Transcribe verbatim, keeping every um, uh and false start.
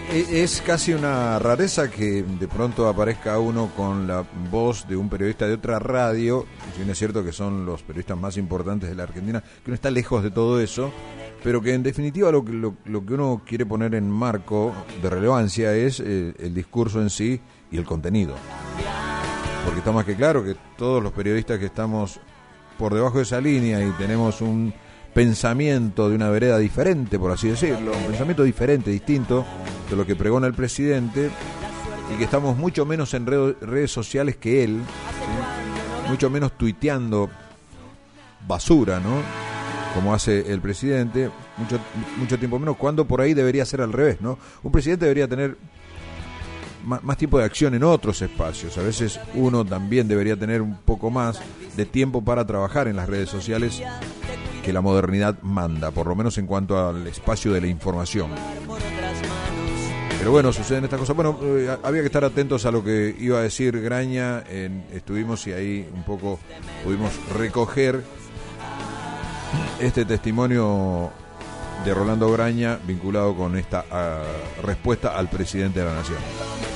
Es casi una rareza que de pronto aparezca uno con la voz de un periodista de otra radio, si bien es cierto que son los periodistas más importantes de la Argentina, que uno está lejos de todo eso, pero que en definitiva lo que, lo, lo que uno quiere poner en marco de relevancia es eh, el discurso en sí y el contenido. Porque está más que claro que todos los periodistas que estamos por debajo de esa línea y tenemos un pensamiento de una vereda diferente, por así decirlo, un pensamiento diferente, distinto de lo que pregona el presidente, y que estamos mucho menos en red, redes sociales que él, ¿sí? Mucho menos tuiteando basura, ¿no? Como hace el presidente, mucho, mucho tiempo menos, cuando por ahí debería ser al revés, ¿no? Un presidente debería tener más, más tiempo de acción en otros espacios. A veces uno también debería tener un poco más de tiempo para trabajar en las redes sociales que la modernidad manda, por lo menos en cuanto al espacio de la información. Pero bueno, suceden estas cosas. Bueno, eh, había que estar atentos a lo que iba a decir Graña. En, estuvimos y ahí un poco pudimos recoger este testimonio de Rolando Graña vinculado con esta uh, respuesta al presidente de la Nación.